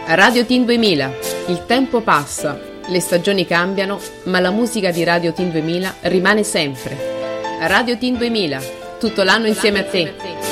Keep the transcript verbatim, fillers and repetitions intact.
Radio Teen duemila. Il tempo passa, le stagioni cambiano, ma la musica di Radio Teen duemila rimane sempre. Radio Teen duemila, tutto l'anno insieme a te.